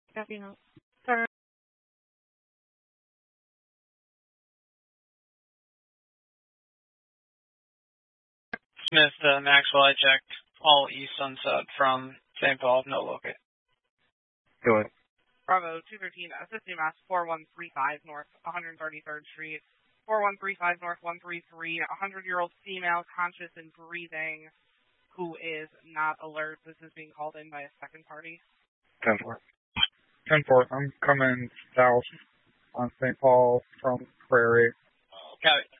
Copy note. Sorry. Smith, Maxwell, I checked all East Sunset from St. Paul, no locate. Go ahead. Bravo 213, assisting mass 4135 North 133rd Street, 4135 North 133, 100-year-old female conscious and breathing who is not alert. This is being called in by a second party. 10-4. 10-4. I'm coming south on St. Paul from Prairie. Copy.